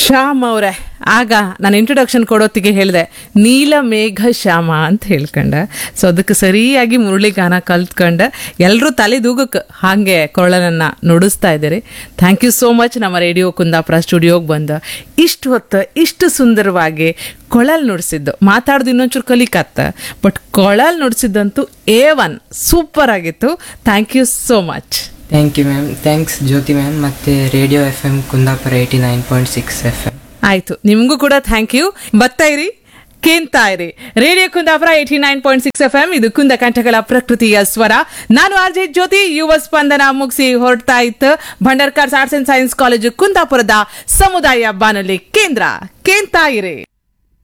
ಶ್ಯಾಮ್ ಅವರೇ, ಆಗ ನಾನು ಇಂಟ್ರೊಡಕ್ಷನ್ ಕೊಡೋತ್ತಿಗೆ ಹೇಳಿದೆ ನೀಲ ಮೇಘ ಶ್ಯಾಮ ಅಂತ ಹೇಳ್ಕೊಂಡೆ. ಸೊ ಅದಕ್ಕೆ ಸರಿಯಾಗಿ ಮುರಳಿ ಗಾನ ಕಲ್ತ್ಕೊಂಡೆ. ಎಲ್ಲರೂ ತಲೆದೂಗಕ್ಕೆ ಹಾಗೆ ಕೊರಳನ್ನು ನುಡಿಸ್ತಾ ಇದ್ದೀರಿ. Thank you so much. ನಮ್ಮ ರೇಡಿಯೋ ಕುಂದಾಪುರ ಸ್ಟುಡಿಯೋಗೆ ಬಂದು ಇಷ್ಟು ಹೊತ್ತು ಇಷ್ಟು ಸುಂದರವಾಗಿ ಕೊಳಲ್ ನುಡಿಸಿದ್ದು. ಮಾತಾಡೋದು ಇನ್ನೊಂಚೂರು ಕಲಿಕತ್ತ, ಬಟ್ ಕೊಳಲ್ ನುಡಿಸಿದ್ದಂತೂ A1 ಸೂಪರ್ ಆಗಿತ್ತು. Thank you so much. Thank you ma'am. Thanks Jyothi ma'am ಮತ್ತು ರೇಡಿಯೋ FM ಕುಂದಾಪುರ 89.6 FM. ಆಯ್ತು, ನಿಮಗೂ ಕೂಡ ಥ್ಯಾಂಕ್ ಯು. ಬರ್ತಾ ಇರಿ, ಕೇಳ್ತಾ ಇರಿ ರೇಡಿಯೋ ಕುಂದಾಪುರ 89.6 FM. ಇದು ಕುಂದ ಕಂಠಗಳ ಪ್ರಕೃತಿಯ ಸ್ವರ. ನಾನು RJ ಜ್ಯೋತಿ. ಯುವ ಸ್ಪಂದನ ಮುಗಿಸಿ ಹೊರಡ್ತಾ ಇತ್ತು Bhandarkar arts and science college ಕುಂದಾಪುರದ ಸಮುದಾಯ ಬಾನುಲಿ ಕೇಂದ್ರ. ಕೇಳ್ತಾ ಇರಿ.